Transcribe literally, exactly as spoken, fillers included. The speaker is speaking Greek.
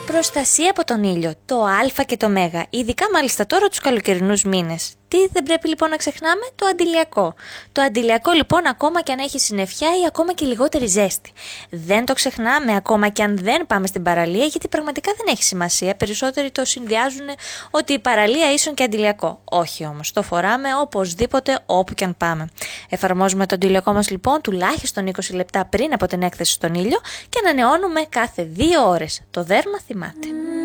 Προστασία από τον ήλιο, το Α και το Μ, ειδικά μάλιστα τώρα τους καλοκαιρινούς μήνες. Τι δεν πρέπει λοιπόν να ξεχνάμε? Το αντιλιακό. Το αντιλιακό λοιπόν, ακόμα και αν έχει συννεφιά ή ακόμα και λιγότερη ζέστη. Δεν το ξεχνάμε ακόμα και αν δεν πάμε στην παραλία, γιατί πραγματικά δεν έχει σημασία. Περισσότεροι το συνδυάζουν ότι η παραλία ίσον και αντιλιακό. Όχι όμως, το φοράμε οπωσδήποτε όπου και αν πάμε. Εφαρμόζουμε το αντιλιακό μας λοιπόν τουλάχιστον είκοσι λεπτά πριν από την έκθεση στον ήλιο και ανανεώνουμε κάθε δύο ώρες. Το δέρμα θυμάται.